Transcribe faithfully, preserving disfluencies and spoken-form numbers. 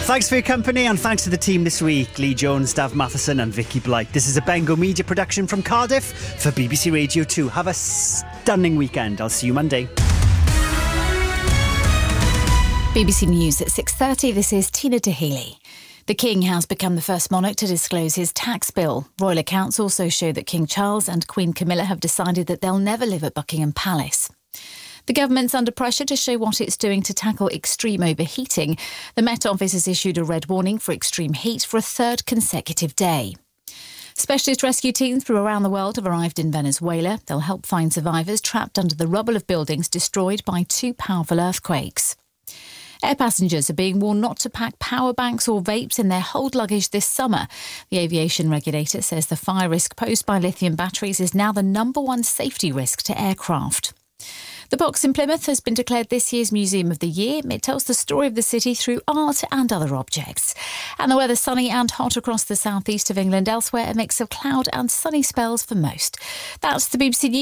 Thanks for your company and thanks to the team this week. Lee Jones, Dav Matheson and Vicky Blight. This is a Bengo Media production from Cardiff for B B C Radio two. Have a stunning weekend. I'll see you Monday. B B C News at six thirty. This is Tina Dahealy. The King has become the first monarch to disclose his tax bill. Royal accounts also show that King Charles and Queen Camilla have decided that they'll never live at Buckingham Palace. The government's under pressure to show what it's doing to tackle extreme overheating. The Met Office has issued a red warning for extreme heat for a third consecutive day. Specialist rescue teams from around the world have arrived in Venezuela. They'll help find survivors trapped under the rubble of buildings destroyed by two powerful earthquakes. Air passengers are being warned not to pack power banks or vapes in their hold luggage this summer. The aviation regulator says the fire risk posed by lithium batteries is now the number one safety risk to aircraft. The Box in Plymouth has been declared this year's Museum of the Year. It tells the story of the city through art and other objects. And the weather sunny and hot across the southeast of England. Elsewhere, a mix of cloud and sunny spells for most. That's the B B C News.